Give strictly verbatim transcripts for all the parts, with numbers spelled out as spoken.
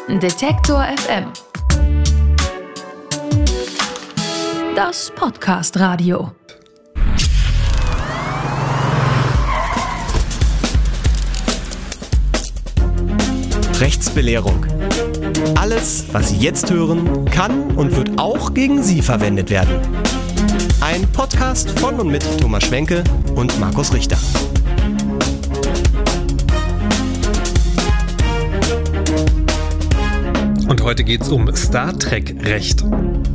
Detektor F M. Das Podcast-Radio. Rechtsbelehrung. Alles, was Sie jetzt hören, kann und wird auch gegen Sie verwendet werden. Ein Podcast von und mit Thomas Schwenke und Markus Richter. Und heute geht es um Star Trek-Recht.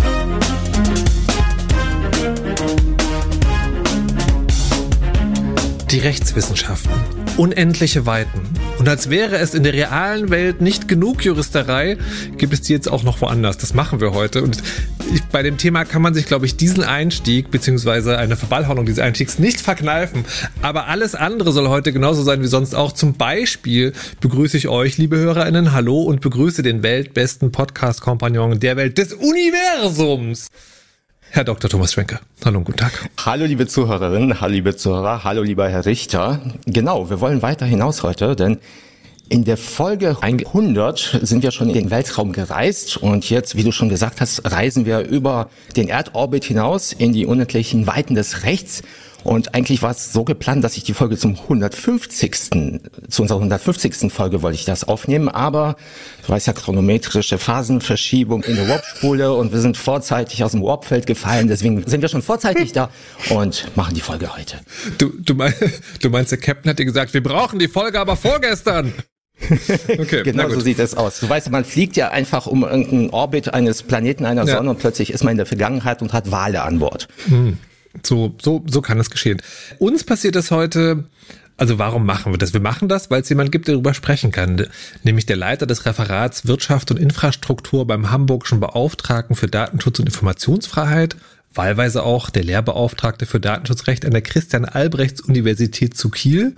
Die Rechtswissenschaften. Unendliche Weiten. Und als wäre es in der realen Welt nicht genug Juristerei, gibt es die jetzt auch noch woanders. Das machen wir heute. Und ich, bei dem Thema kann man sich, glaube ich, diesen Einstieg bzw. eine Verballhornung dieses Einstiegs nicht verkneifen. Aber alles andere soll heute genauso sein wie sonst auch. Zum Beispiel begrüße ich euch, liebe HörerInnen, hallo und begrüße den weltbesten Podcast-Kompagnon der Welt des Universums. Herr Doktor Thomas Schwenke. Hallo und guten Tag. Hallo liebe Zuhörerinnen, hallo liebe Zuhörer, hallo lieber Herr Richter. Genau, wir wollen weiter hinaus heute, denn in der Folge hundert sind wir schon in den Weltraum gereist und jetzt, wie du schon gesagt hast, reisen wir über den Erdorbit hinaus in die unendlichen Weiten des Rechts. Und eigentlich war es so geplant, dass ich die Folge zum hundertfünfzigsten zu unserer hundertfünfzigsten Folge wollte ich das aufnehmen, aber du weißt ja, chronometrische Phasenverschiebung in der Warp-Spule und wir sind vorzeitig aus dem Warpfeld gefallen, deswegen sind wir schon vorzeitig da und machen die Folge heute. Du, du, mein, du meinst, der Captain hat dir gesagt, wir brauchen die Folge aber vorgestern. Okay, genau so sieht es aus. Du weißt, man fliegt ja einfach um irgendeinen Orbit eines Planeten, einer ja. Sonne und plötzlich ist man in der Vergangenheit und hat Wale an Bord. Hm. So, so, so kann das geschehen. Uns passiert das heute, also warum machen wir das? Wir machen das, weil es jemand gibt, der darüber sprechen kann, nämlich der Leiter des Referats Wirtschaft und Infrastruktur beim Hamburgischen Beauftragten für Datenschutz und Informationsfreiheit, wahlweise auch der Lehrbeauftragte für Datenschutzrecht an der Christian-Albrechts-Universität zu Kiel,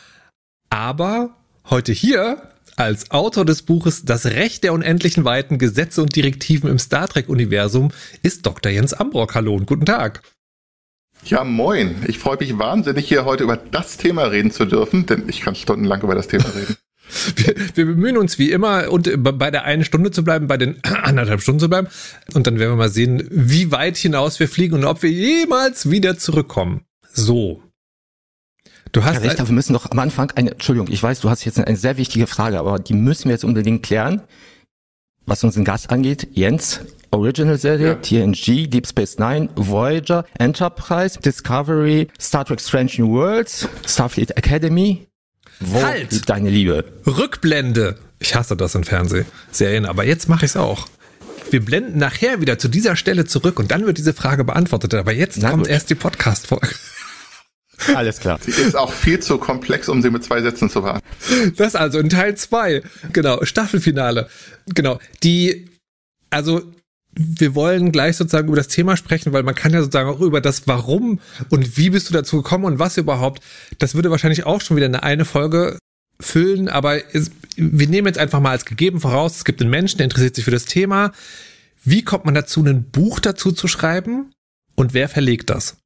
aber heute hier als Autor des Buches Das Recht der unendlichen Weiten, Gesetze und Direktiven im Star Trek-Universum ist Doktor Jens Ambrock. Hallo und guten Tag. Ja, moin. Ich freue mich wahnsinnig, hier heute über das Thema reden zu dürfen, denn ich kann stundenlang über das Thema reden. Wir, wir bemühen uns wie immer, und bei der einen Stunde zu bleiben, bei den anderthalb Stunden zu bleiben. Und dann werden wir mal sehen, wie weit hinaus wir fliegen und ob wir jemals wieder zurückkommen. So. Du hast Herr Richter, wir müssen doch am Anfang eine, Entschuldigung, ich weiß, du hast jetzt eine sehr wichtige Frage, aber die müssen wir jetzt unbedingt klären. Was unseren Gast angeht, Jens, Original-Serie, ja. T N G, Deep Space Nine, Voyager, Enterprise, Discovery, Star Trek Strange New Worlds, Starfleet Academy. Wo halt. liegt deine Liebe? Rückblende. Ich hasse das in Fernsehserien, aber jetzt mache ich es auch. Wir blenden nachher wieder zu dieser Stelle zurück und dann wird diese Frage beantwortet. Aber jetzt Na kommt gut. erst die Podcast-Folge. Alles klar. Sie ist auch viel zu komplex, um sie mit zwei Sätzen zu beantworten. Das also in Teil zwei. Genau, Staffelfinale. Genau, die, also wir wollen gleich sozusagen über das Thema sprechen, weil man kann ja sozusagen auch über das Warum und wie bist du dazu gekommen und was überhaupt, das würde wahrscheinlich auch schon wieder eine eine Folge füllen, aber es, wir nehmen jetzt einfach mal als gegeben voraus, es gibt einen Menschen, der interessiert sich für das Thema. Wie kommt man dazu, ein Buch dazu zu schreiben und wer verlegt das?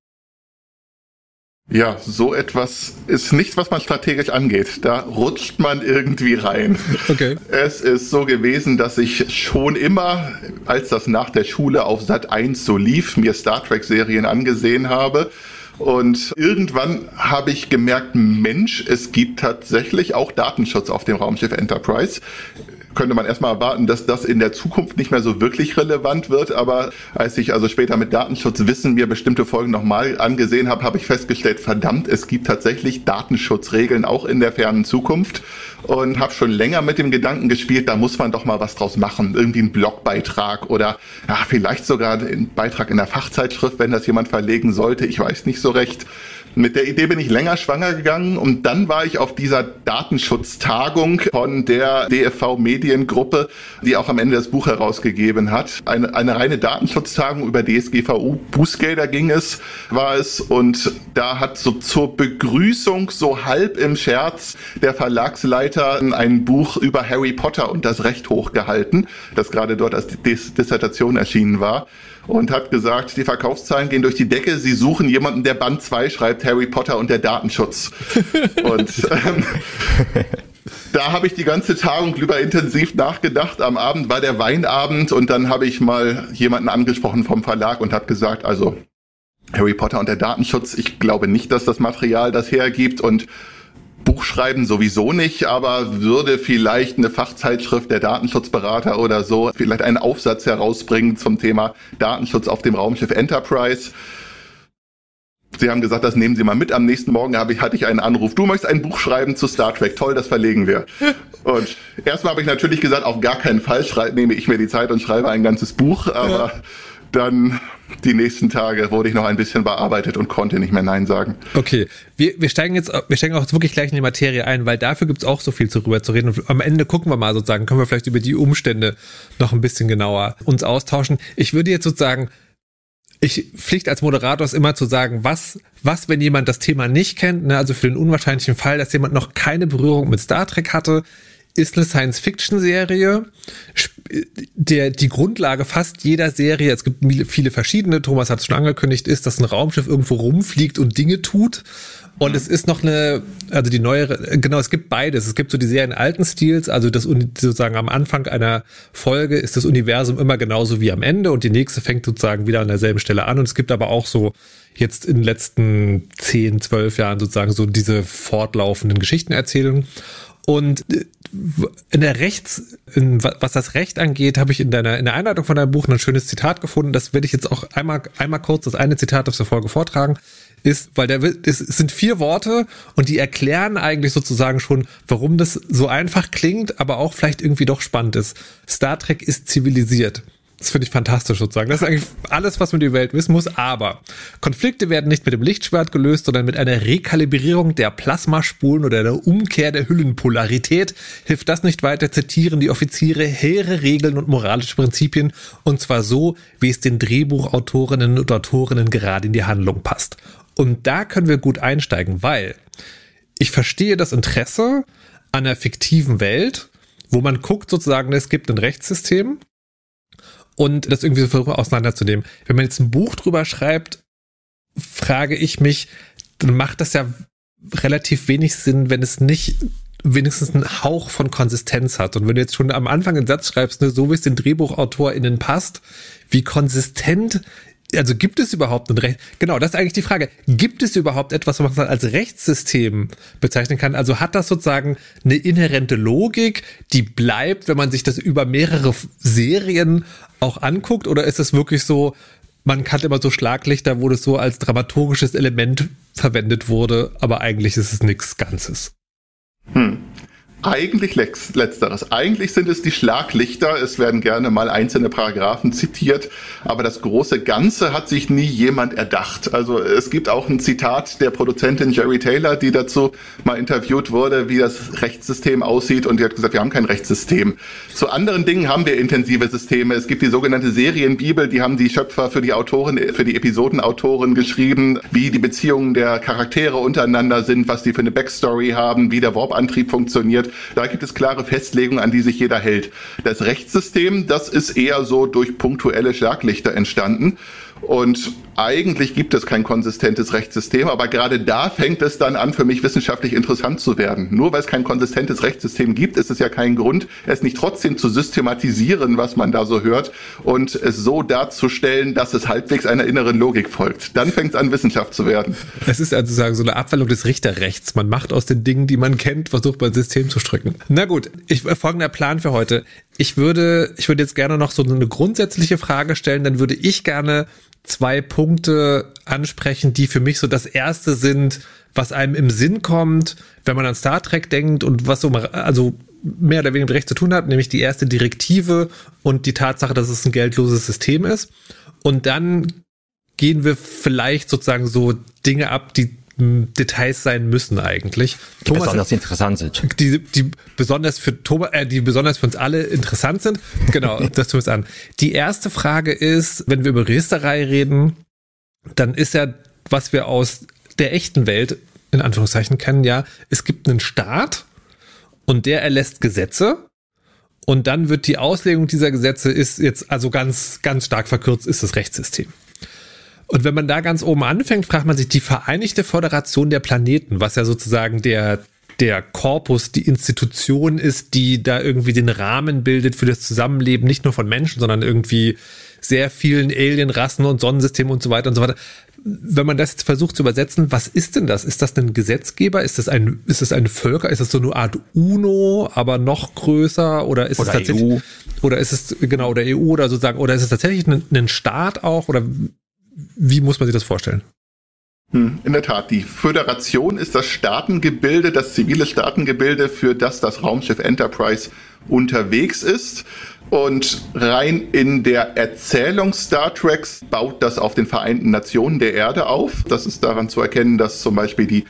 Ja, so etwas ist nicht, was man strategisch angeht. Da rutscht man irgendwie rein. Okay. Es ist so gewesen, dass ich schon immer, als das nach der Schule auf Sat eins so lief, mir Star Trek-Serien angesehen habe. Und irgendwann habe ich gemerkt, Mensch, es gibt tatsächlich auch Datenschutz auf dem Raumschiff Enterprise. Könnte man erstmal erwarten, dass das in der Zukunft nicht mehr so wirklich relevant wird. Aber als ich also später mit Datenschutzwissen mir bestimmte Folgen nochmal angesehen habe, habe ich festgestellt, verdammt, es gibt tatsächlich Datenschutzregeln auch in der fernen Zukunft. Und habe schon länger mit dem Gedanken gespielt, da muss man doch mal was draus machen. Irgendwie ein Blogbeitrag oder ja, vielleicht sogar ein Beitrag in der Fachzeitschrift, wenn das jemand verlegen sollte. Ich weiß nicht so recht. Mit der Idee bin ich länger schwanger gegangen und dann war ich auf dieser Datenschutztagung von der D F V-Mediengruppe, die auch am Ende das Buch herausgegeben hat. Eine, eine reine Datenschutztagung über D S G V O-Bußgelder ging es, war es. Und da hat so zur Begrüßung so halb im Scherz der Verlagsleiter ein Buch über Harry Potter und das Recht hochgehalten, das gerade dort als Dis- Dissertation erschienen war. Und hat gesagt, die Verkaufszahlen gehen durch die Decke, sie suchen jemanden, der Band zwei schreibt, Harry Potter und der Datenschutz. Und ähm, Da habe ich die ganze Tagung drüber intensiv nachgedacht. Am Abend war der Weinabend und dann habe ich mal jemanden angesprochen vom Verlag und habe gesagt, also Harry Potter und der Datenschutz, ich glaube nicht, dass das Material das hergibt und Buchschreiben sowieso nicht, aber würde vielleicht eine Fachzeitschrift der Datenschutzberater oder so vielleicht einen Aufsatz herausbringen zum Thema Datenschutz auf dem Raumschiff Enterprise. Sie haben gesagt, das nehmen Sie mal mit. Am nächsten Morgen habe ich, hatte ich einen Anruf. Du möchtest ein Buch schreiben zu Star Trek. Toll, das verlegen wir. Und erstmal habe ich natürlich gesagt, auf gar keinen Fall schreibe, nehme ich mir die Zeit und schreibe ein ganzes Buch. Aber ja. Dann die nächsten Tage wurde ich noch ein bisschen bearbeitet und konnte nicht mehr Nein sagen. Okay, wir, wir steigen jetzt, wir steigen auch wirklich gleich in die Materie ein, weil dafür gibt es auch so viel darüber zu reden. Und am Ende gucken wir mal sozusagen, können wir vielleicht über die Umstände noch ein bisschen genauer uns austauschen. Ich würde jetzt sozusagen, ich Pflicht als Moderator ist immer zu sagen, was, was, wenn jemand das Thema nicht kennt, ne, also für den unwahrscheinlichen Fall, dass jemand noch keine Berührung mit Star Trek hatte, ist eine Science-Fiction-Serie, der die Grundlage fast jeder Serie, es gibt viele verschiedene, Thomas hat es schon angekündigt, ist, dass ein Raumschiff irgendwo rumfliegt und Dinge tut. Und es ist noch eine, also die neuere, genau, es gibt beides. Es gibt so die Serien alten Stils, also das sozusagen am Anfang einer Folge ist das Universum immer genauso wie am Ende und die nächste fängt sozusagen wieder an derselben Stelle an. Und es gibt aber auch so jetzt in den letzten zehn, zwölf Jahren sozusagen so diese fortlaufenden Geschichtenerzählungen. Und in der Rechts, in, was das Recht angeht, habe ich in deiner in der Einleitung von deinem Buch ein schönes Zitat gefunden. Das werde ich jetzt auch einmal einmal kurz das eine Zitat aus der Folge vortragen. Ist, weil der es sind vier Worte und die erklären eigentlich sozusagen schon, warum das so einfach klingt, aber auch vielleicht irgendwie doch spannend ist. Star Trek ist zivilisiert. Das finde ich fantastisch sozusagen. Das ist eigentlich alles, was man über die Welt wissen muss. Aber Konflikte werden nicht mit dem Lichtschwert gelöst, sondern mit einer Rekalibrierung der Plasmaspulen oder der Umkehr der Hüllenpolarität. Hilft das nicht weiter, zitieren die Offiziere hehre Regeln und moralische Prinzipien. Und zwar so, wie es den Drehbuchautorinnen und Autorinnen gerade in die Handlung passt. Und da können wir gut einsteigen, weil ich verstehe das Interesse an einer fiktiven Welt, wo man guckt sozusagen, es gibt ein Rechtssystem, und das irgendwie so auseinanderzunehmen. Wenn man jetzt ein Buch drüber schreibt, frage ich mich, dann macht das ja relativ wenig Sinn, wenn es nicht wenigstens einen Hauch von Konsistenz hat. Und wenn du jetzt schon am Anfang einen Satz schreibst, ne, so wie es den DrehbuchautorInnen passt, wie konsistent, also gibt es überhaupt ein Recht? Genau, das ist eigentlich die Frage. Gibt es überhaupt etwas, was man als Rechtssystem bezeichnen kann? Also hat das sozusagen eine inhärente Logik, die bleibt, wenn man sich das über mehrere Serien auch anguckt? Oder ist es wirklich so, man kannte immer so Schlaglichter, wo das so als dramaturgisches Element verwendet wurde, aber eigentlich ist es nichts Ganzes? Hm. Eigentlich letzteres. Eigentlich sind es die Schlaglichter. Es werden gerne mal einzelne Paragraphen zitiert, aber das große Ganze hat sich nie jemand erdacht. Also es gibt auch ein Zitat der Produzentin Jerry Taylor, die dazu mal interviewt wurde, wie das Rechtssystem aussieht, und die hat gesagt, wir haben kein Rechtssystem. Zu anderen Dingen haben wir intensive Systeme. Es gibt die sogenannte Serienbibel, die haben die Schöpfer für die Autoren, für die Episodenautoren geschrieben, wie die Beziehungen der Charaktere untereinander sind, was die für eine Backstory haben, wie der Warp-Antrieb funktioniert. Da gibt es klare Festlegungen, an die sich jeder hält. Das Rechtssystem, das ist eher so durch punktuelle Schlaglichter entstanden. Und eigentlich gibt es kein konsistentes Rechtssystem, aber gerade da fängt es dann an, für mich wissenschaftlich interessant zu werden. Nur weil es kein konsistentes Rechtssystem gibt, ist es ja kein Grund, es nicht trotzdem zu systematisieren, was man da so hört, und es so darzustellen, dass es halbwegs einer inneren Logik folgt. Dann fängt es an, Wissenschaft zu werden. Es ist also sagen, so eine Abwandlung des Richterrechts. Man macht aus den Dingen, die man kennt, versucht man ein System zu stricken. Na gut, ich folgender Plan für heute. Ich würde, ich würde jetzt gerne noch so eine grundsätzliche Frage stellen, dann würde ich gerne zwei Punkte ansprechen, die für mich so das erste sind, was einem im Sinn kommt, wenn man an Star Trek denkt und was so also mehr oder weniger mit Recht zu tun hat, nämlich die erste Direktive und die Tatsache, dass es ein geldloses System ist. Und dann gehen wir vielleicht sozusagen so Dinge ab, die Details sein müssen eigentlich. Die Thomas, besonders interessant sind. Die, die besonders für Thomas, äh, die besonders für uns alle interessant sind. Genau, das tun wir es an. Die erste Frage ist, wenn wir über Registerei reden, dann ist ja, was wir aus der echten Welt in Anführungszeichen kennen, ja, es gibt einen Staat und der erlässt Gesetze und dann wird die Auslegung dieser Gesetze ist jetzt also ganz, ganz stark verkürzt, ist das Rechtssystem. Und wenn man da ganz oben anfängt, fragt man sich die Vereinigte Föderation der Planeten, was ja sozusagen der, der Korpus, die Institution ist, die da irgendwie den Rahmen bildet für das Zusammenleben, nicht nur von Menschen, sondern irgendwie sehr vielen Alienrassen und Sonnensystemen und so weiter und so weiter. Wenn man das jetzt versucht zu übersetzen, was ist denn das? Ist das ein Gesetzgeber? Ist das ein, ist das ein Völker? Ist das so eine Art UNO, aber noch größer? Oder ist Oder es tatsächlich, E U. oder ist es, genau, oder E U oder sozusagen, oder ist es tatsächlich ein, ein Staat auch? Oder wie muss man sich das vorstellen? In der Tat, die Föderation ist das Staatengebilde, das zivile Staatengebilde, für das das Raumschiff Enterprise unterwegs ist. Und rein in der Erzählung Star Treks baut das auf den Vereinten Nationen der Erde auf. Das ist daran zu erkennen, dass zum Beispiel die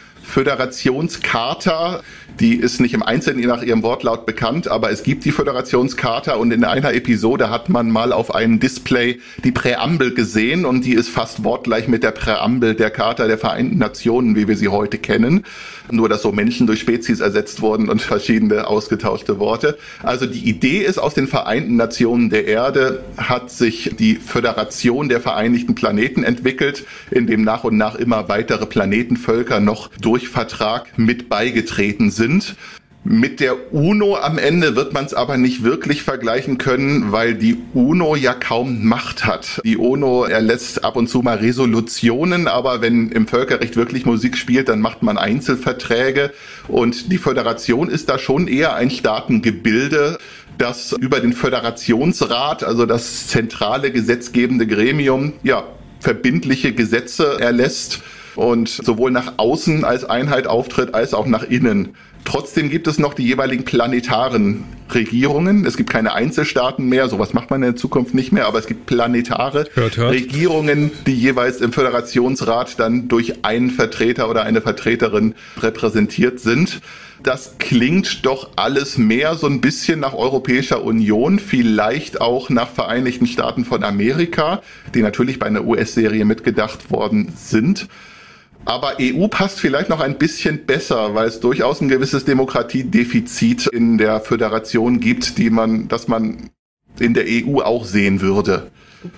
Föderationscharta, die ist nicht im Einzelnen nach ihrem Wortlaut bekannt, aber es gibt die Föderationscharta und in einer Episode hat man mal auf einem Display die Präambel gesehen und die ist fast wortgleich mit der Präambel der Charta der Vereinten Nationen, wie wir sie heute kennen. Nur, dass so Menschen durch Spezies ersetzt wurden und verschiedene ausgetauschte Worte. Also die Idee ist, aus den Vereinten Nationen der Erde hat sich die Föderation der Vereinigten Planeten entwickelt, in dem nach und nach immer weitere Planetenvölker noch durch Vertrag mit beigetreten sind. Mit der UNO am Ende wird man es aber nicht wirklich vergleichen können, weil die UNO ja kaum Macht hat. Die UNO erlässt ab und zu mal Resolutionen, aber wenn im Völkerrecht wirklich Musik spielt, dann macht man Einzelverträge. Und die Föderation ist da schon eher ein Staatengebilde, das über den Föderationsrat, also das zentrale gesetzgebende Gremium, ja, verbindliche Gesetze erlässt und sowohl nach außen als Einheit auftritt, als auch nach innen. Trotzdem gibt es noch die jeweiligen planetaren Regierungen. Es gibt keine Einzelstaaten mehr, sowas macht man in der Zukunft nicht mehr, aber es gibt planetare hört, hört. Regierungen, die jeweils im Föderationsrat dann durch einen Vertreter oder eine Vertreterin repräsentiert sind. Das klingt doch alles mehr so ein bisschen nach Europäischer Union, vielleicht auch nach Vereinigten Staaten von Amerika, die natürlich bei einer U S-Serie mitgedacht worden sind. Aber E U passt vielleicht noch ein bisschen besser, weil es durchaus ein gewisses Demokratiedefizit in der Föderation gibt, die man, das man in der E U auch sehen würde.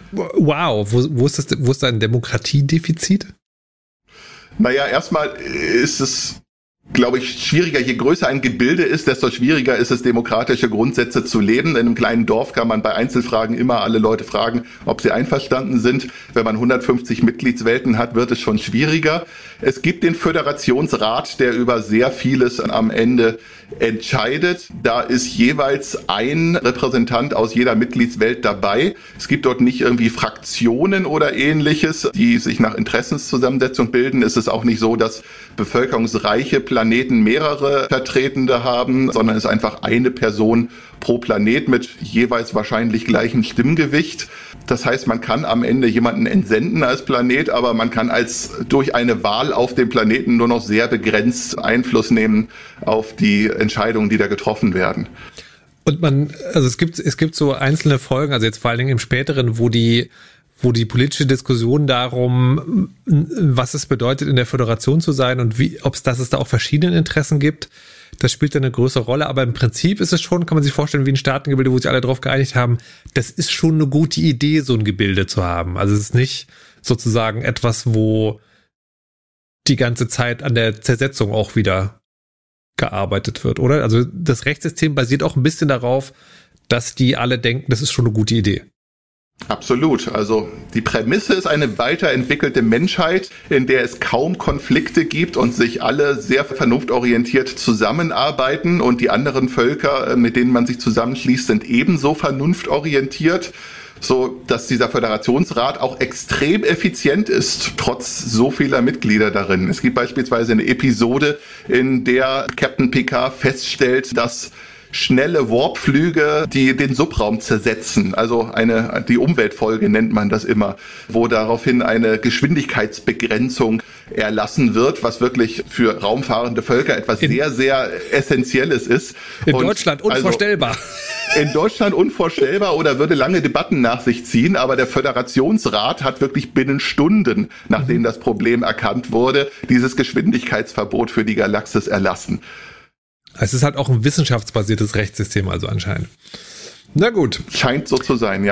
Wow, wo, wo ist das, wo ist da ein Demokratiedefizit? Naja, erstmal ist es, glaube ich, schwieriger. Je größer ein Gebilde ist, desto schwieriger ist es, demokratische Grundsätze zu leben. In einem kleinen Dorf kann man bei Einzelfragen immer alle Leute fragen, ob sie einverstanden sind. Wenn man hundertfünfzig Mitgliedswelten hat, wird es schon schwieriger. Es gibt den Föderationsrat, der über sehr vieles am Ende entscheidet. Da ist jeweils ein Repräsentant aus jeder Mitgliedswelt dabei. Es gibt dort nicht irgendwie Fraktionen oder Ähnliches, die sich nach Interessenszusammensetzung bilden. Es ist auch nicht so, dass bevölkerungsreiche Planeten mehrere Vertretende haben, sondern es ist einfach eine Person pro Planet mit jeweils wahrscheinlich gleichem Stimmgewicht. Das heißt, man kann am Ende jemanden entsenden als Planet, aber man kann als durch eine Wahl auf dem Planeten nur noch sehr begrenzt Einfluss nehmen auf die Entscheidungen, die da getroffen werden. Und man, also es gibt, es gibt so einzelne Folgen, also jetzt vor allen Dingen im späteren, wo die wo die politische Diskussion darum, was es bedeutet, in der Föderation zu sein und wie, ob es, dass es da auch verschiedene Interessen gibt, das spielt dann eine größere Rolle. Aber im Prinzip ist es schon, kann man sich vorstellen, wie ein Staatengebilde, wo sich alle darauf geeinigt haben, das ist schon eine gute Idee, so ein Gebilde zu haben. Also es ist nicht sozusagen etwas, wo die ganze Zeit an der Zersetzung auch wieder gearbeitet wird, oder? Also das Rechtssystem basiert auch ein bisschen darauf, dass die alle denken, das ist schon eine gute Idee. Absolut. Also die Prämisse ist eine weiterentwickelte Menschheit, in der es kaum Konflikte gibt und sich alle sehr vernunftorientiert zusammenarbeiten und die anderen Völker, mit denen man sich zusammenschließt, sind ebenso vernunftorientiert, so dass dieser Föderationsrat auch extrem effizient ist, trotz so vieler Mitglieder darin. Es gibt beispielsweise eine Episode, in der Captain Picard feststellt, dass schnelle Warpflüge, die den Subraum zersetzen, also eine, die Umweltfolge nennt man das immer, wo daraufhin eine Geschwindigkeitsbegrenzung erlassen wird, was wirklich für raumfahrende Völker etwas in, sehr, sehr Essentielles ist. In Und Deutschland unvorstellbar. Also in Deutschland unvorstellbar oder würde lange Debatten nach sich ziehen, aber der Föderationsrat hat wirklich binnen Stunden, nachdem mhm. das Problem erkannt wurde, dieses Geschwindigkeitsverbot für die Galaxis erlassen. Es ist halt auch ein wissenschaftsbasiertes Rechtssystem, also anscheinend. Na gut. Scheint so zu sein, ja.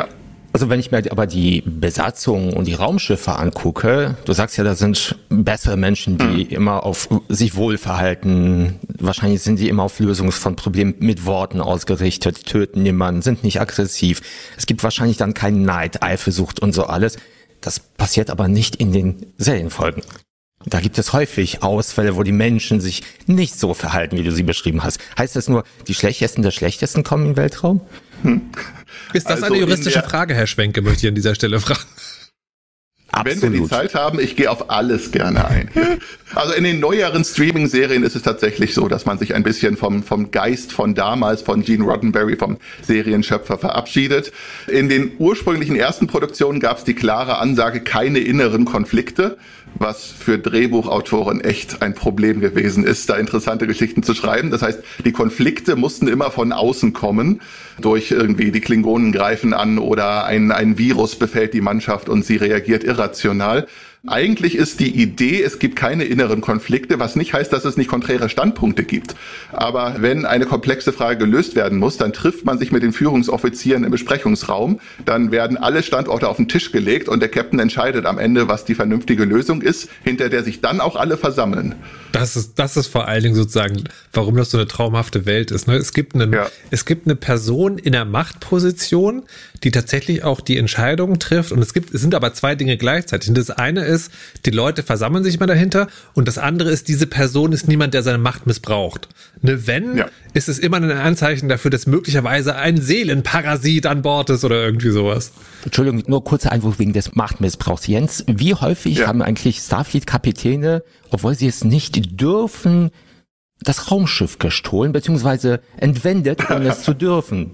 Also wenn ich mir aber die Besatzung und die Raumschiffe angucke, du sagst ja, da sind bessere Menschen, die mhm. immer auf sich wohlverhalten. Wahrscheinlich sind die immer auf Lösung von Problemen mit Worten ausgerichtet, töten niemanden, sind nicht aggressiv. Es gibt wahrscheinlich dann keinen Neid, Eifersucht und so alles. Das passiert aber nicht in den Serienfolgen. Da gibt es häufig Ausfälle, wo die Menschen sich nicht so verhalten, wie du sie beschrieben hast. Heißt das nur, die Schlechtesten der Schlechtesten kommen in den Weltraum? Hm. Ist das also eine juristische Frage, Herr Schwenke, möchte ich an dieser Stelle fragen? Absolut. Wenn wir die Zeit haben, ich gehe auf alles gerne ein. Also in den neueren Streaming-Serien ist es tatsächlich so, dass man sich ein bisschen vom, vom Geist von damals, von Gene Roddenberry, vom Serienschöpfer, verabschiedet. In den ursprünglichen ersten Produktionen gab es die klare Ansage, keine inneren Konflikte, was für Drehbuchautoren echt ein Problem gewesen ist, da interessante Geschichten zu schreiben. Das heißt, die Konflikte mussten immer von außen kommen, durch irgendwie die Klingonen greifen an oder ein, ein Virus befällt die Mannschaft und sie reagiert irrational. Eigentlich ist die Idee, es gibt keine inneren Konflikte, was nicht heißt, dass es nicht konträre Standpunkte gibt. Aber wenn eine komplexe Frage gelöst werden muss, dann trifft man sich mit den Führungsoffizieren im Besprechungsraum, dann werden alle Standorte auf den Tisch gelegt und der Captain entscheidet am Ende, was die vernünftige Lösung ist, hinter der sich dann auch alle versammeln. Das ist, das ist vor allen Dingen sozusagen, warum das so eine traumhafte Welt ist. Ne? Es gibt eine, ja. es gibt eine Person in der Machtposition, die tatsächlich auch die Entscheidungen trifft. Und es gibt, es sind aber zwei Dinge gleichzeitig. Und das eine ist, die Leute versammeln sich mal dahinter. Und das andere ist, diese Person ist niemand, der seine Macht missbraucht. Ne? Wenn, ja. ist es immer ein Anzeichen dafür, dass möglicherweise ein Seelenparasit an Bord ist oder irgendwie sowas. Entschuldigung, nur kurzer Einwurf wegen des Machtmissbrauchs. Jens, wie häufig ja. haben eigentlich Starfleet-Kapitäne, obwohl sie es nicht dürfen, das Raumschiff gestohlen bzw. entwendet, ohne es zu dürfen?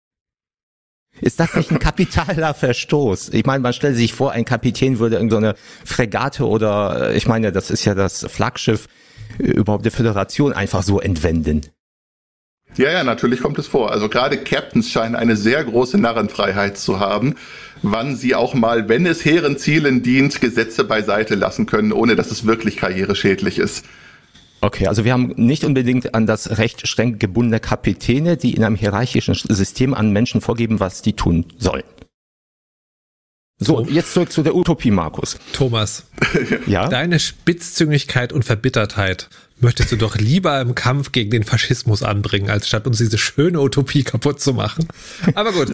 Ist das nicht ein kapitaler Verstoß? Ich meine, man stellt sich vor, ein Kapitän würde irgendeine Fregatte oder, ich meine, das ist ja das Flaggschiff überhaupt der Föderation, einfach so entwenden. Ja, ja, natürlich kommt es vor. Also gerade Captains scheinen eine sehr große Narrenfreiheit zu haben, wann sie auch mal, wenn es hehren Zielen dient, Gesetze beiseite lassen können, ohne dass es wirklich karriereschädlich ist. Okay, also wir haben nicht unbedingt an das Recht streng gebundene Kapitäne, die in einem hierarchischen System an Menschen vorgeben, was die tun sollen. So, so. Jetzt zurück zu der Utopie, Markus. Thomas, ja? Deine Spitzzüngigkeit und Verbittertheit möchtest du doch lieber im Kampf gegen den Faschismus anbringen, als statt uns diese schöne Utopie kaputt zu machen. Aber gut.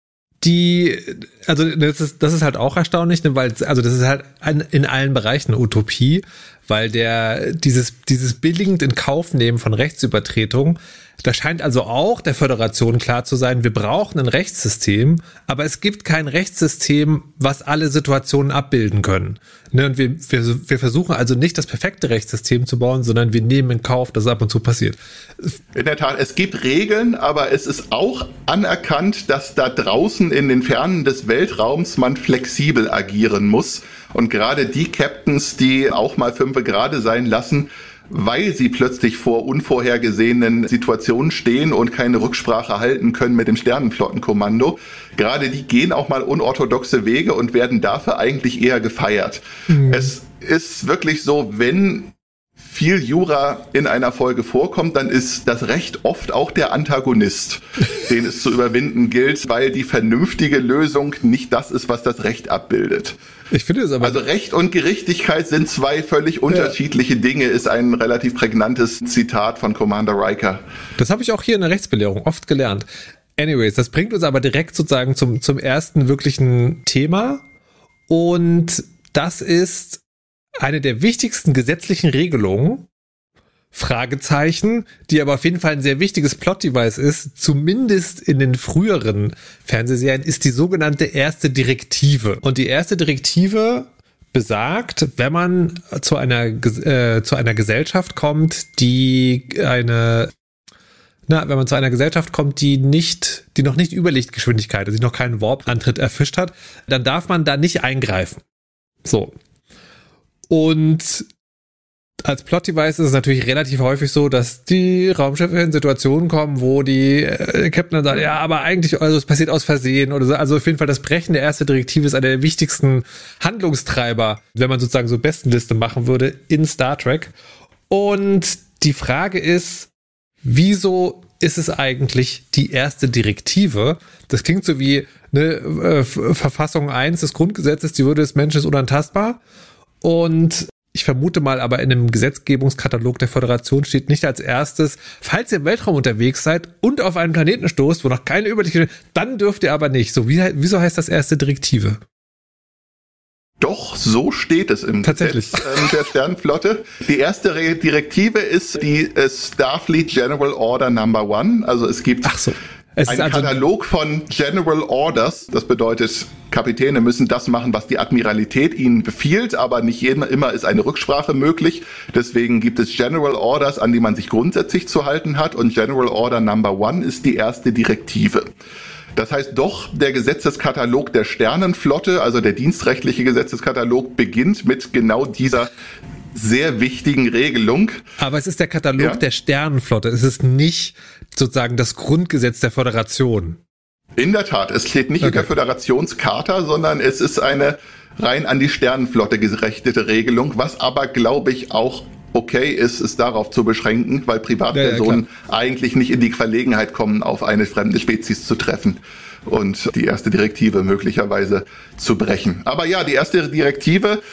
Die, also das ist, das ist halt auch erstaunlich, ne, weil, also das ist halt ein, in allen Bereichen eine Utopie, weil der, dieses, dieses billigend in Kauf nehmen von Rechtsübertretung, da scheint also auch der Föderation klar zu sein, wir brauchen ein Rechtssystem, aber es gibt kein Rechtssystem, was alle Situationen abbilden können. Ne, und wir, wir, wir versuchen also nicht das perfekte Rechtssystem zu bauen, sondern wir nehmen in Kauf, dass es ab und zu passiert. In der Tat, es gibt Regeln, aber es ist auch anerkannt, dass da draußen in den Fernen des Weltraums man flexibel agieren muss. Und gerade die Captains, die auch mal fünfe gerade sein lassen, weil sie plötzlich vor unvorhergesehenen Situationen stehen und keine Rücksprache halten können mit dem Sternenflottenkommando, gerade die gehen auch mal unorthodoxe Wege und werden dafür eigentlich eher gefeiert. Mhm. Es ist wirklich so, wenn viel Jura in einer Folge vorkommt, dann ist das Recht oft auch der Antagonist, den es zu überwinden gilt, weil die vernünftige Lösung nicht das ist, was das Recht abbildet. Ich finde es aber. Also Recht und Gerechtigkeit sind zwei völlig unterschiedliche ja. Dinge, ist ein relativ prägnantes Zitat von Commander Riker. Das habe ich auch hier in der Rechtsbelehrung oft gelernt. Anyways, das bringt uns aber direkt sozusagen zum, zum ersten wirklichen Thema. Und das ist eine der wichtigsten gesetzlichen Regelungen, Fragezeichen, die aber auf jeden Fall ein sehr wichtiges Plot-Device ist, zumindest in den früheren Fernsehserien, ist die sogenannte erste Direktive. Und die erste Direktive besagt, wenn man zu einer, äh, zu einer Gesellschaft kommt, die eine, na, wenn man zu einer Gesellschaft kommt, die nicht, die noch nicht Überlichtgeschwindigkeit, also die noch keinen Warp-Antritt erfischt hat, dann darf man da nicht eingreifen. So. Und als Plot-Device ist es natürlich relativ häufig so, dass die Raumschiffe in Situationen kommen, wo die äh, Captain dann sagt, ja, aber eigentlich, also es passiert aus Versehen oder so. Also auf jeden Fall das Brechen der ersten Direktive ist einer der wichtigsten Handlungstreiber, wenn man sozusagen so Bestenliste machen würde in Star Trek. Und die Frage ist, wieso ist es eigentlich die erste Direktive? Das klingt so wie eine äh, Verfassung eins des Grundgesetzes, die Würde des Menschen ist unantastbar. Und ich vermute mal, aber in dem Gesetzgebungskatalog der Föderation steht nicht als erstes, falls ihr im Weltraum unterwegs seid und auf einen Planeten stoßt, wo noch keine Übersicht, dann dürft ihr aber nicht. So, wie, wieso heißt das erste Direktive? Doch, so steht es im Tatsächlich. Gesetz ähm, der Sternenflotte. Die erste Re- Direktive ist die äh, Starfleet General Order Number One. Also es gibt Ach so. Es ein ist also Katalog von General Orders. Das bedeutet, Kapitäne müssen das machen, was die Admiralität ihnen befiehlt, aber nicht jeden, immer ist eine Rücksprache möglich. Deswegen gibt es General Orders, an die man sich grundsätzlich zu halten hat. Und General Order Number One ist die erste Direktive. Das heißt doch, der Gesetzeskatalog der Sternenflotte, also der dienstrechtliche Gesetzeskatalog, beginnt mit genau dieser sehr wichtigen Regelung. Aber es ist der Katalog Ja. der Sternenflotte. Es ist nicht sozusagen das Grundgesetz der Föderation. In der Tat, es steht nicht Okay. in der Föderationscharta, sondern es ist eine rein an die Sternenflotte gerichtete Regelung, was aber, glaube ich, auch okay ist, es darauf zu beschränken, weil Privatpersonen Ja, ja, eigentlich nicht in die Verlegenheit kommen, auf eine fremde Spezies zu treffen und die erste Direktive möglicherweise zu brechen. Aber ja, die erste Direktive,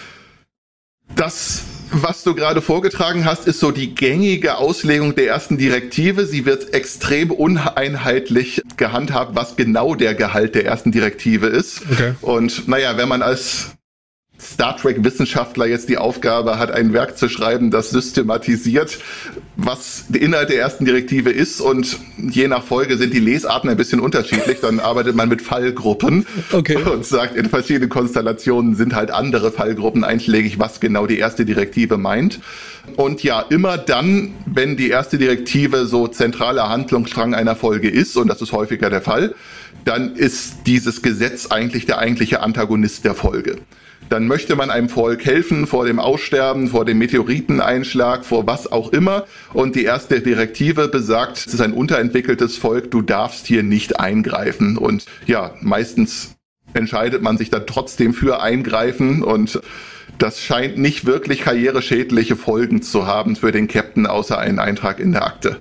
das, was du gerade vorgetragen hast, ist so die gängige Auslegung der ersten Direktive. Sie wird extrem uneinheitlich gehandhabt, was genau der Gehalt der ersten Direktive ist. Okay. Und naja, wenn man als Star Trek-Wissenschaftler jetzt die Aufgabe hat, ein Werk zu schreiben, das systematisiert, was der Inhalt der ersten Direktive ist, und je nach Folge sind die Lesarten ein bisschen unterschiedlich, dann arbeitet man mit Fallgruppen Okay. und sagt, in verschiedenen Konstellationen sind halt andere Fallgruppen einschlägig, was genau die erste Direktive meint. Und ja, immer dann, wenn die erste Direktive so zentraler Handlungsstrang einer Folge ist, und das ist häufiger der Fall, dann ist dieses Gesetz eigentlich der eigentliche Antagonist der Folge. Dann möchte man einem Volk helfen vor dem Aussterben, vor dem Meteoriteneinschlag, vor was auch immer. Und die erste Direktive besagt, es ist ein unterentwickeltes Volk, du darfst hier nicht eingreifen. Und ja, meistens entscheidet man sich dann trotzdem für Eingreifen, und das scheint nicht wirklich karriereschädliche Folgen zu haben für den Captain, außer einen Eintrag in der Akte.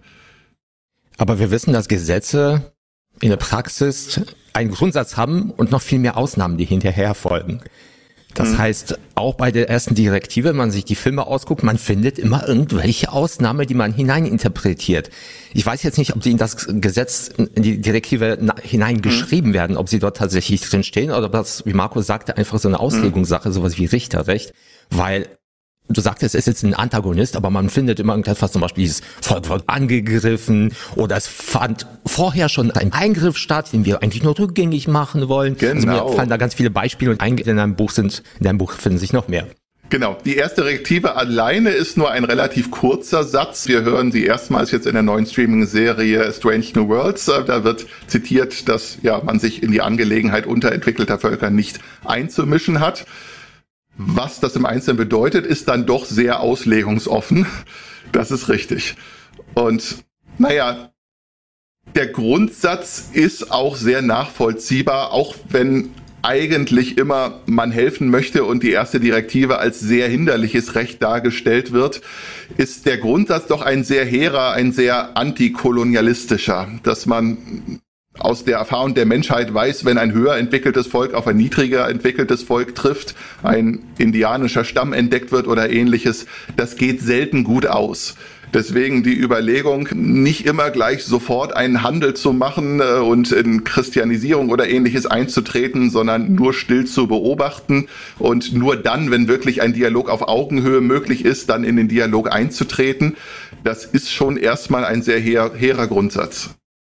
Aber wir wissen, dass Gesetze in der Praxis einen Grundsatz haben und noch viel mehr Ausnahmen, die hinterher folgen. Das heißt, auch bei der ersten Direktive, wenn man sich die Filme ausguckt, man findet immer irgendwelche Ausnahmen, die man hineininterpretiert. Ich weiß jetzt nicht, ob die in das Gesetz, in die Direktive hineingeschrieben werden, ob sie dort tatsächlich drin stehen, oder ob das, wie Marco sagte, einfach so eine Auslegungssache, sowas wie Richterrecht, weil du sagtest, es ist jetzt ein Antagonist, aber man findet immer irgendetwas, zum Beispiel dieses Volk wird angegriffen, oder es fand vorher schon ein Eingriff statt, den wir eigentlich nur rückgängig machen wollen. Genau. Also mir fallen da ganz viele Beispiele, und in deinem Buch sind, in deinem Buch finden sich noch mehr. Genau, die erste Direktive alleine ist nur ein relativ kurzer Satz. Wir hören sie erstmals jetzt in der neuen Streaming-Serie Strange New Worlds. Da wird zitiert, dass ja man sich in die Angelegenheit unterentwickelter Völker nicht einzumischen hat. Was das im Einzelnen bedeutet, ist dann doch sehr auslegungsoffen. Das ist richtig. Und naja, der Grundsatz ist auch sehr nachvollziehbar, auch wenn eigentlich immer man helfen möchte und die erste Direktive als sehr hinderliches Recht dargestellt wird, ist der Grundsatz doch ein sehr hehrer, ein sehr antikolonialistischer, dass man aus der Erfahrung der Menschheit weiß, wenn ein höher entwickeltes Volk auf ein niedriger entwickeltes Volk trifft, ein indianischer Stamm entdeckt wird oder ähnliches, das geht selten gut aus. Deswegen die Überlegung, nicht immer gleich sofort einen Handel zu machen und in Christianisierung oder ähnliches einzutreten, sondern nur still zu beobachten und nur dann, wenn wirklich ein Dialog auf Augenhöhe möglich ist, dann in den Dialog einzutreten. Das ist schon erstmal ein sehr hehr, hehrer Grundsatz.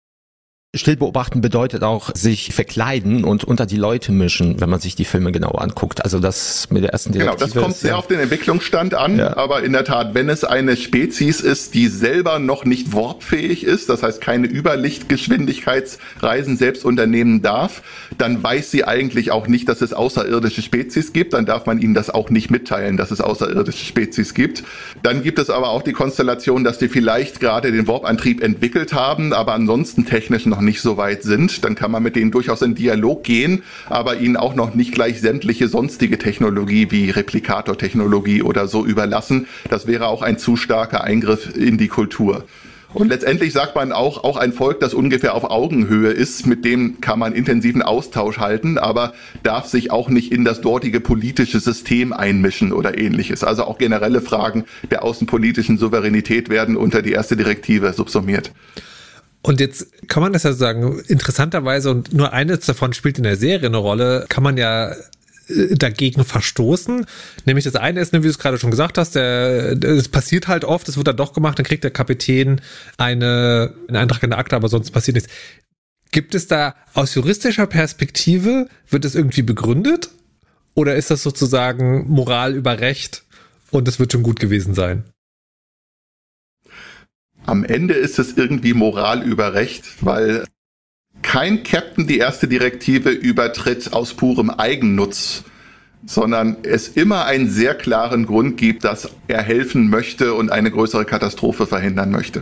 Still beobachten bedeutet auch sich verkleiden und unter die Leute mischen, wenn man sich die Filme genau anguckt. Also das mit der ersten Direktive. Genau, das kommt sehr ja auf den Entwicklungsstand an, ja. Aber in der Tat, wenn es eine Spezies ist, die selber noch nicht warpfähig ist, das heißt keine Überlichtgeschwindigkeitsreisen selbst unternehmen darf, dann weiß sie eigentlich auch nicht, dass es außerirdische Spezies gibt, dann darf man ihnen das auch nicht mitteilen, dass es außerirdische Spezies gibt. Dann gibt es aber auch die Konstellation, dass die vielleicht gerade den Warp-Antrieb entwickelt haben, aber ansonsten technisch noch nicht so weit sind, dann kann man mit denen durchaus in Dialog gehen, aber ihnen auch noch nicht gleich sämtliche sonstige Technologie wie Replikator-Technologie oder so überlassen. Das wäre auch ein zu starker Eingriff in die Kultur. Und letztendlich sagt man auch, auch ein Volk, das ungefähr auf Augenhöhe ist, mit dem kann man intensiven Austausch halten, aber darf sich auch nicht in das dortige politische System einmischen oder ähnliches. Also auch generelle Fragen der außenpolitischen Souveränität werden unter die erste Direktive subsumiert. Und jetzt kann man das ja sagen, interessanterweise, und nur eines davon spielt in der Serie eine Rolle, kann man ja dagegen verstoßen. Nämlich das eine ist, wie du es gerade schon gesagt hast, es passiert halt oft, es wird dann doch gemacht, dann kriegt der Kapitän eine, einen Eintrag in der Akte, aber sonst passiert nichts. Gibt es da aus juristischer Perspektive, wird es irgendwie begründet? Oder ist das sozusagen Moral über Recht und es wird schon gut gewesen sein? Am Ende ist es irgendwie Moral über Recht, weil kein Captain die erste Direktive übertritt aus purem Eigennutz, sondern es immer einen sehr klaren Grund gibt, dass er helfen möchte und eine größere Katastrophe verhindern möchte.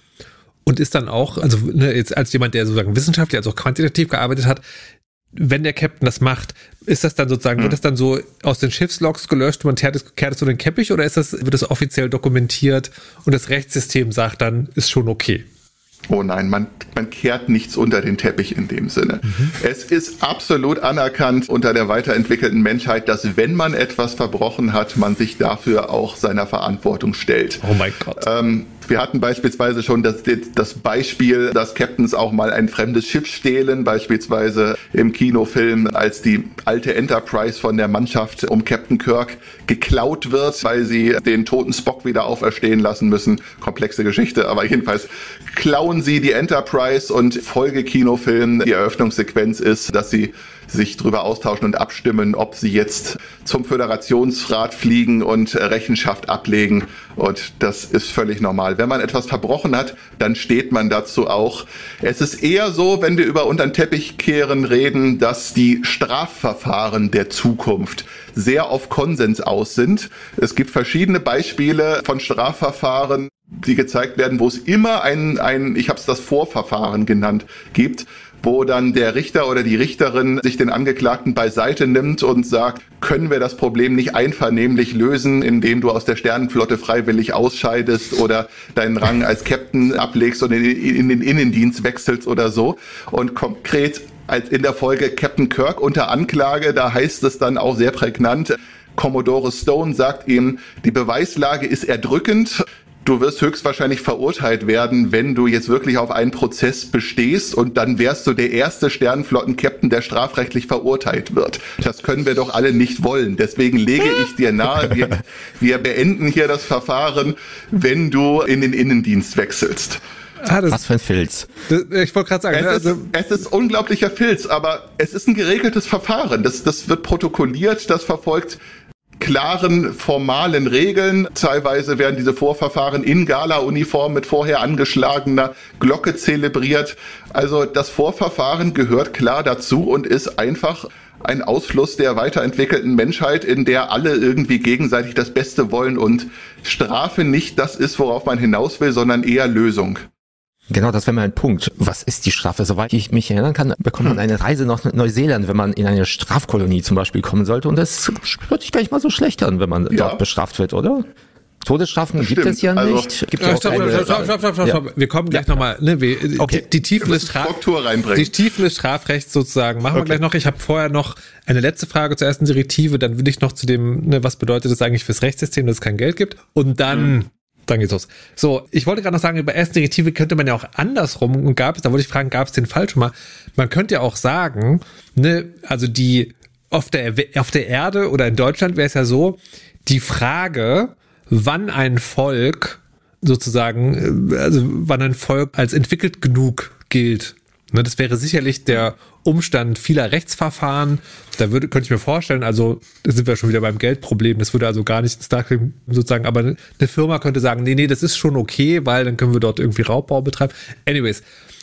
Und ist dann auch, also ne, jetzt als jemand, der sozusagen wissenschaftlich, also auch quantitativ gearbeitet hat, wenn der Captain das macht, ist das dann sozusagen, hm. wird das dann so aus den Schiffslogs gelöscht und man kehrt es, kehrt es so den Teppich, oder ist das, wird das offiziell dokumentiert und das Rechtssystem sagt dann, ist schon okay? Oh nein, man, man kehrt nichts unter den Teppich in dem Sinne. Mhm. Es ist absolut anerkannt unter der weiterentwickelten Menschheit, dass wenn man etwas verbrochen hat, man sich dafür auch seiner Verantwortung stellt. Oh mein Gott. Ähm, wir hatten beispielsweise schon das, das Beispiel, dass Captains auch mal ein fremdes Schiff stehlen, beispielsweise im Kinofilm, als die alte Enterprise von der Mannschaft um Captain Kirk geklaut wird, weil sie den toten Spock wieder auferstehen lassen müssen. Komplexe Geschichte, aber jedenfalls klauen sie die Enterprise und Folge-Kinofilm, die Eröffnungssequenz ist, dass sie sich drüber austauschen und abstimmen, ob sie jetzt zum Föderationsrat fliegen und Rechenschaft ablegen. Und das ist völlig normal. Wenn man etwas verbrochen hat, dann steht man dazu auch. Es ist eher so, wenn wir über unter den Teppich kehren reden, dass die Strafverfahren der Zukunft sehr auf Konsens aus sind. Es gibt verschiedene Beispiele von Strafverfahren, die gezeigt werden, wo es immer ein, ein ich habe es das Vorverfahren genannt, gibt, wo dann der Richter oder die Richterin sich den Angeklagten beiseite nimmt und sagt, können wir das Problem nicht einvernehmlich lösen, indem du aus der Sternenflotte freiwillig ausscheidest oder deinen Rang als Captain ablegst und in, in den Innendienst wechselst oder so. Und konkret als in der Folge Captain Kirk unter Anklage, da heißt es dann auch sehr prägnant, Commodore Stone sagt ihm, die Beweislage ist erdrückend. Du wirst höchstwahrscheinlich verurteilt werden, wenn du jetzt wirklich auf einen Prozess bestehst, und dann wärst du der erste Sternenflotten-Captain, der strafrechtlich verurteilt wird. Das können wir doch alle nicht wollen. Deswegen lege ich dir nahe, wir, wir beenden hier das Verfahren, wenn du in den Innendienst wechselst. Ah, das, Was für ein Filz. Das, ich wollte gerade sagen, es, also, ist, es ist unglaublicher Filz, aber es ist ein geregeltes Verfahren. Das, das wird protokolliert, das verfolgt klaren formalen Regeln. Teilweise werden diese Vorverfahren in Gala-Uniform mit vorher angeschlagener Glocke zelebriert. Also das Vorverfahren gehört klar dazu und ist einfach ein Ausfluss der weiterentwickelten Menschheit, in der alle irgendwie gegenseitig das Beste wollen und Strafe nicht das ist, worauf man hinaus will, sondern eher Lösung. Genau, das wäre mein Punkt. Was ist die Strafe? Soweit ich mich erinnern kann, bekommt man eine Reise nach Neuseeland, wenn man in eine Strafkolonie zum Beispiel kommen sollte. Und das hört sich gar nicht mal so schlecht an, wenn man ja. dort bestraft wird, oder? Todesstrafen gibt Stimmt. es ja also, nicht. Gibt ja, auch stopp, keine, stopp, stopp, stopp, stopp, stopp, stopp. Wir kommen gleich ja. nochmal. Ne, wir, okay. die, die, Tiefen des Straf- die Tiefen des Strafrechts sozusagen machen okay. wir gleich noch. Ich habe vorher noch eine letzte Frage zur ersten Direktive. Dann will ich noch zu dem, ne, was bedeutet das eigentlich fürs Rechtssystem, dass es kein Geld gibt. Und dann... Hm. Dann geht's los. So, ich wollte gerade noch sagen, über erste Direktive könnte man ja auch andersrum, und gab es, da wollte ich fragen, gab es den Fall schon mal? Man könnte ja auch sagen, ne, also die, auf der, auf der Erde oder in Deutschland wäre es ja so, die Frage, wann ein Volk sozusagen, also wann ein Volk als entwickelt genug gilt, ne, das wäre sicherlich der Umstand vieler Rechtsverfahren. Da würde, könnte ich mir vorstellen, also da sind wir schon wieder beim Geldproblem, das würde also gar nicht ins Darkroom sozusagen, aber eine Firma könnte sagen, nee, nee, das ist schon okay, weil dann können wir dort irgendwie Raubbau betreiben. Anyways.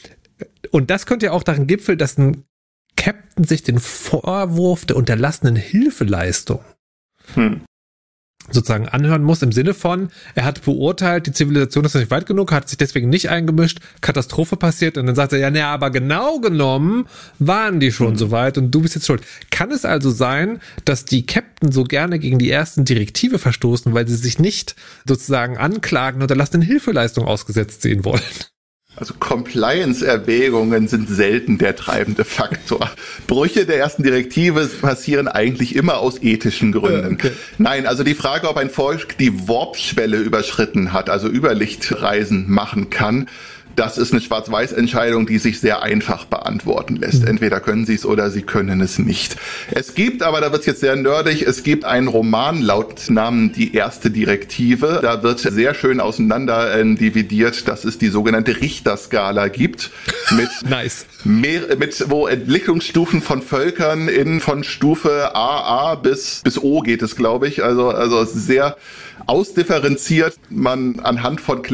Und das könnte ja auch darin gipfeln, dass ein Captain sich den Vorwurf der unterlassenen Hilfeleistung hm. sozusagen anhören muss, im Sinne von, er hat beurteilt, die Zivilisation ist noch nicht weit genug, hat sich deswegen nicht eingemischt, Katastrophe passiert und dann sagt er, ja, naja, aber genau genommen waren die schon mhm. so weit und du bist jetzt schuld. Kann es also sein, dass die Captain so gerne gegen die ersten Direktive verstoßen, weil sie sich nicht sozusagen anklagen und erlassenen Hilfeleistung ausgesetzt sehen wollen? Also Compliance-Erwägungen sind selten der treibende Faktor. Brüche der ersten Direktive passieren eigentlich immer aus ethischen Gründen. Okay. Nein, also die Frage, ob ein Volk die Warp-Schwelle überschritten hat, also Überlichtreisen machen kann, das ist eine Schwarz-Weiß-Entscheidung, die sich sehr einfach beantworten lässt. Entweder können sie es oder sie können es nicht. Es gibt, aber da wird es jetzt sehr nerdig, es gibt einen Roman laut Namen Die erste Direktive. Da wird sehr schön auseinander äh, dividiert, dass es die sogenannte Richterskala gibt. Mit nice. Mehr, mit wo Entwicklungsstufen von Völkern in von Stufe A A bis bis O geht es, glaube ich. Also also sehr ausdifferenziert man anhand von